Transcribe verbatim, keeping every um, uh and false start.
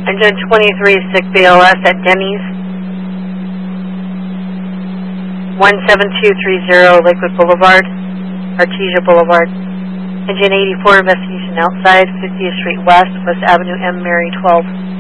Engine twenty-three, sick B L S at Denny's. one seven two three zero Lakewood Boulevard, Artesia Boulevard. Engine eighty-four, investigation outside, fiftieth Street West, West Avenue, M. Mary twelve.